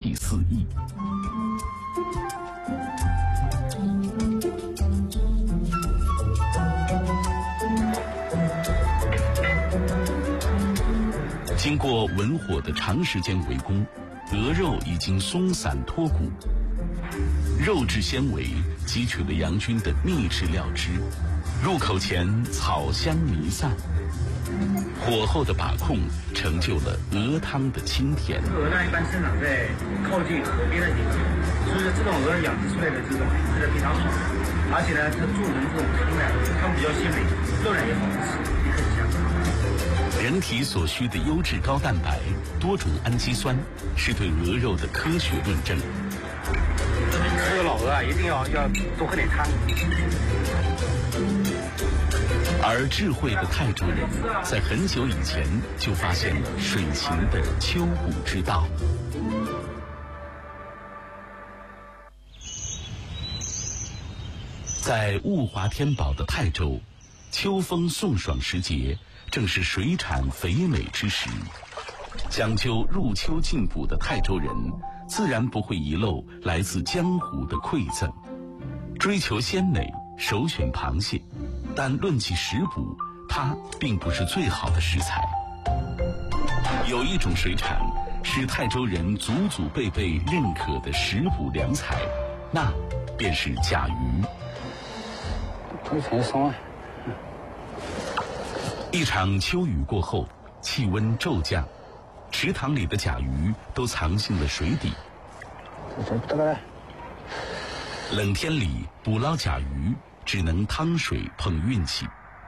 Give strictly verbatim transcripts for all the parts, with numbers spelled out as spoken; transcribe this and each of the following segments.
气四溢。经过文火的长时间围攻，鹅肉已经松散脱骨，肉质纤维汲取了杨军的秘制料汁，入口前草香弥散，火候的把控成就了鹅汤的清甜。 鹅呢一般生长在靠近河边的地方，所以说这种鹅养殖出来的这种质量非常好，而且呢它做成这种汤呢，汤比较鲜美，肉呢也好吃，一颗香。 人体所需的优质高蛋白、多种氨基酸，是对鹅肉的科学论证。 吃老鹅啊，一定要要多喝点汤。 而智慧的泰州人在很久以前就发现了水禽的秋补之道。在物华天宝的泰州，秋风送爽时节，正是水产肥美之时。讲究入秋进补的泰州人，自然不会遗漏来自江湖的馈赠。追求鲜美，首选螃蟹，但论起食补，它并不是最好的食材。有一种水产是泰州人祖祖辈辈认可的食补良材，那便是甲鱼。 都成松啊！ 一场秋雨过后，气温骤降，池塘里的甲鱼都藏进了水底。冷天里捕捞甲鱼，只能趟水碰运气。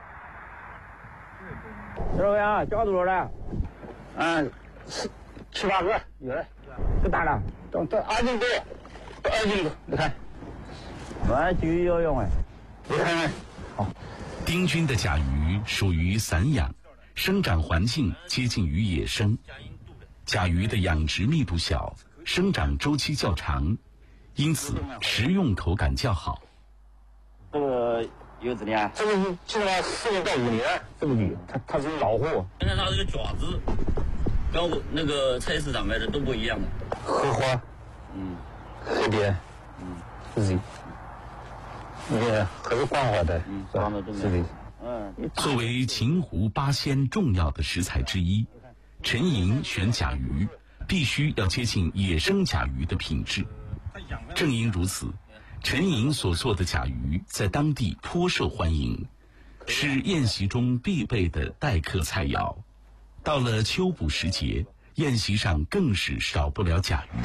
这位啊，交多少了？嗯，七七八个有了，不大了，都都二斤多，都二斤多，你看，完继续要用哎，你看看，好。 丁军的甲鱼属于散养，生长环境接近于野生。甲鱼的养殖密度小，生长周期较长，因此食用口感较好。 这个有几年？这个是基本上四年到五年，这个鱼它它是老货。 现在它这个爪子跟我那个菜市场卖的都不一样的。 荷花， 嗯， 黑边， 嗯， 自己，那个还是光滑的， 嗯，光的都自己。 嗯， 作为秦湖八鲜重要的食材之一，陈莹选甲鱼必须要接近野生甲鱼的品质。正因如此，陈莹所做的甲鱼在当地颇受欢迎，是宴席中必备的待客菜肴。到了秋捕时节，宴席上更是少不了甲鱼。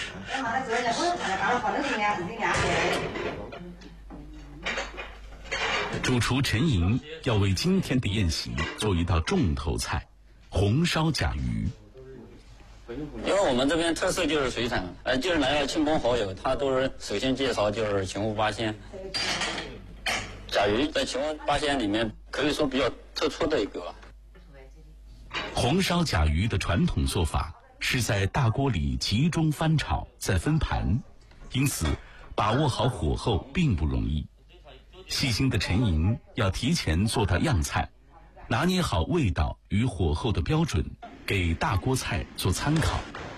主厨陈莹要为今天的宴席做一道重头菜——红烧甲鱼。 因为我们这边特色就是水产，呃，就是来了亲朋好友，他都是首先介绍就是秦湖八鲜。甲鱼在秦湖八鲜里面可以说比较特殊的一个。 红烧甲鱼的传统做法是在大锅里集中翻炒，再分盘，因此把握好火候并不容易。细心的陈莹要提前做到样菜，拿捏好味道与火候的标准，给大锅菜做参考。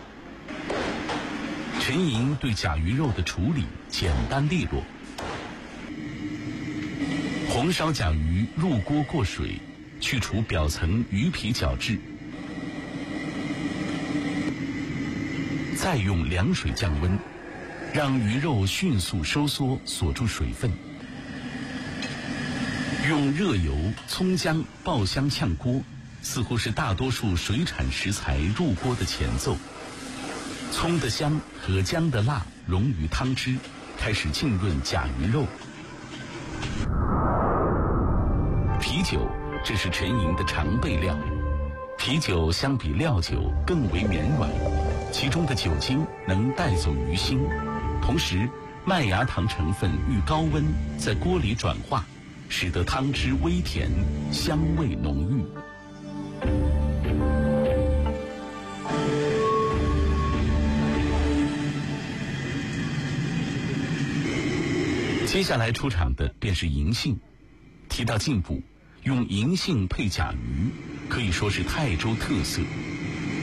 陈莹对甲鱼肉的处理简单利落。红烧甲鱼入锅过水，去除表层鱼皮角质，再用凉水降温，让鱼肉迅速收缩，锁住水分。用热油、葱姜爆香炝锅，似乎是大多数水产食材入锅的前奏。葱的香和姜的辣溶于汤汁，开始浸润甲鱼肉。啤酒，这是陈莹的常备料。啤酒相比料酒更为绵软，其中的酒精能带走鱼腥，同时麦芽糖成分遇高温在锅里转化，使得汤汁微甜，香味浓郁。接下来出场的便是银杏。提到进补，用银杏配甲鱼，可以说是泰州特色。